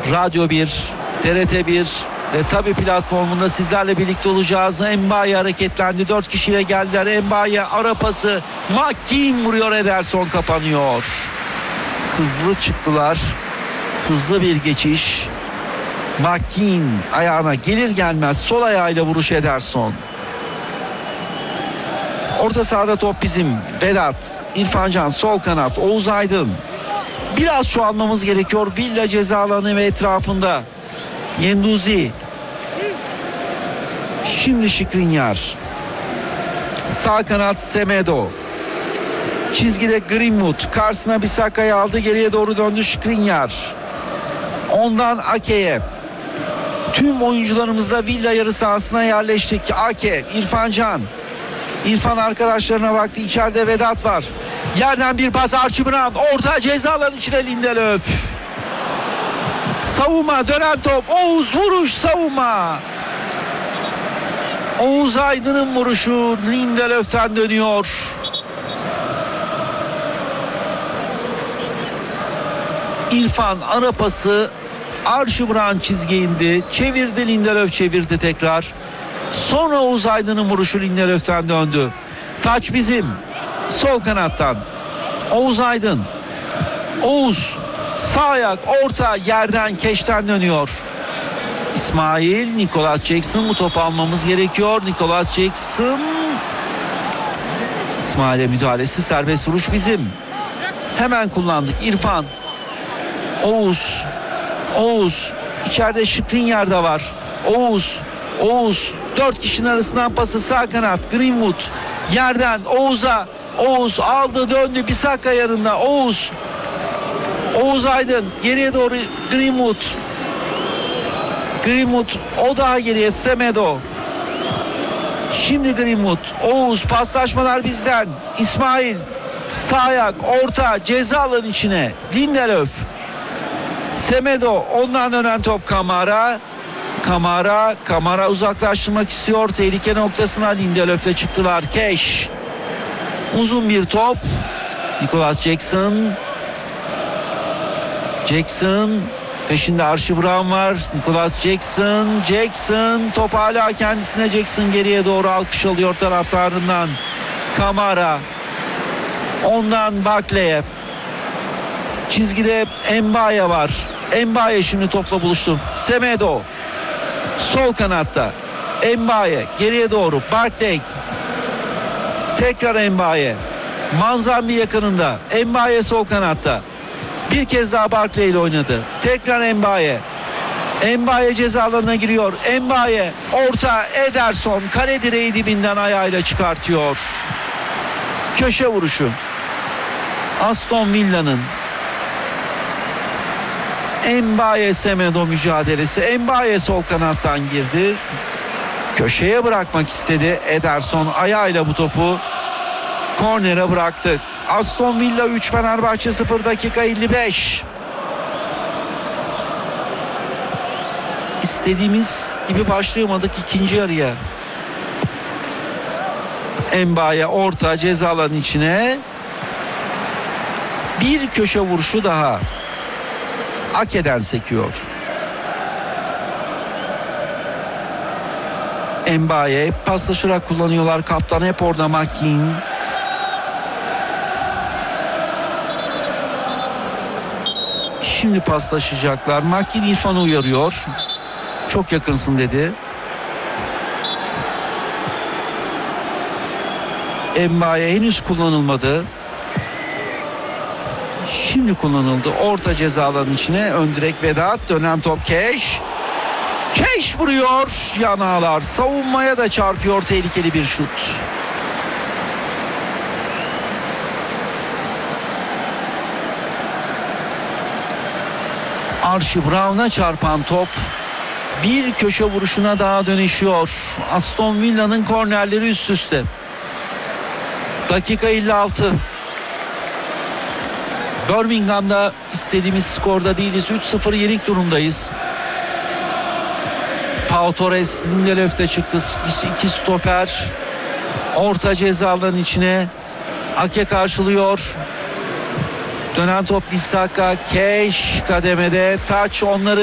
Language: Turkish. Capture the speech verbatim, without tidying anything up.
Radyo bir, T R T bir ve tabi platformunda sizlerle birlikte olacağız. Mbaye hareketlendi. Dört kişiyle geldiler. Mbaye ara pası. McKean vuruyor. Ederson kapanıyor. Hızlı çıktılar. Hızlı bir geçiş. McKean ayağına gelir gelmez sol ayağıyla vuruş Ederson. Orta sahada top bizim. Vedat, İrfan Can sol kanat, Oğuz Aydın. Biraz çoğalmamız gerekiyor. Villa ceza alanı ve etrafında. Yenduzi. Şimdi Skriniar. Sağ kanat Semedo. Çizgide Greenwood. Karşısına Bissaka'yı aldı. Geriye doğru döndü Skriniar. Ondan Ake'ye. Tüm oyuncularımız da Villa yarı sahasına yerleştik. Ake, İrfan Can. İrfan arkadaşlarına baktı. İçeride Vedat var. Yerden bir pas Archie Brown. Orta ceza alanı içine Lindelöf. Savunma, dönen top. Oğuz vuruş, savunma. Oğuz Aydın'ın vuruşu Lindelöf'ten dönüyor. İrfan ara pası. Archie Brown çizgiye indi. Çevirdi, Lindelöf çevirdi tekrar. Sonra Oğuz Aydın'ın vuruşu Lindelöf'ten döndü. Taç bizim. Sol kanattan. Oğuz Aydın. Oğuz. Sağ ayak, orta, yerden, keşten dönüyor. İsmail, Nicholas Jackson. Bu topu almamız gerekiyor. Nicholas Jackson. İsmail'e müdahalesi, serbest vuruş bizim. Hemen kullandık. İrfan. Oğuz. Oğuz. İçeride Skriniar da var. Oğuz. Oğuz. Dört kişinin arasından pası sağ kanat. Greenwood. Yerden Oğuz'a. Oğuz aldı, döndü. Bissaka yanında. Oğuz. Oğuz Aydın. Geriye doğru Greenwood. Greenwood. O daha geriye. Semedo. Şimdi Greenwood. Oğuz. Paslaşmalar bizden. İsmail. Sağ ayak. Orta. Ceza alanı içine. Lindelöf. Semedo. Ondan dönen top Kamara. Kamara. Kamara uzaklaştırmak istiyor. Tehlike noktasına Lindelöf'le çıktılar. Keş. Uzun bir top. Nicholas Jackson. Jackson. Peşinde Archie Brown var. Nicholas Jackson. Jackson. Top hala kendisine. Jackson geriye doğru alkış alıyor taraftarından. Kamara. Ondan Barkley'e. Çizgide Mbaye var. Mbaye şimdi topla buluştu. Semedo. Sol kanatta. Mbaye geriye doğru. Barkley. Tekrar Mbaye. Manzambi yakınında. Mbaye sol kanatta. Bir kez daha Barkley ile oynadı. Tekrar Mbaye. Mbaye ceza alanına giriyor. Mbaye orta, Ederson kale direği dibinden ayağıyla çıkartıyor. Köşe vuruşu. Aston Villa'nın Mbaye Semedo mücadelesi. Mbaye sol kanattan girdi. Köşeye bırakmak istedi. Ederson ayağıyla bu topu kornere bıraktı. Aston Villa üç, Fenerbahçe sıfır, dakika elli beş. İstediğimiz gibi başlayamadık ikinci yarıya. Mbaye orta, ceza alanı içine. Bir köşe vuruşu daha. Ake'den sekiyor. Mbaye paslaşarak kullanıyorlar. Kaptan hep orada, McKean. Şimdi paslaşacaklar. McKean İrfan'ı uyarıyor. Çok yakınsın dedi. Mbaye henüz kullanılmadı. Şimdi kullanıldı. Orta ceza alanının içine. Ön direk Vedat. Dönen top Keş. Keş vuruyor. Yan ağlar. Savunmaya da çarpıyor. Tehlikeli bir şut. Archie Brown'a çarpan top bir köşe vuruşuna daha dönüşüyor. Aston Villa'nın kornerleri üst üste. Dakika elli altı. Birmingham'da istediğimiz skorda değiliz. üç sıfır yenik durumdayız. Pau Torres Lindelöf'te çıktı. İki stoper. Orta ceza alanının içine. Ake karşılıyor. Dönen top Bissaka. Keş kademede. Taç onları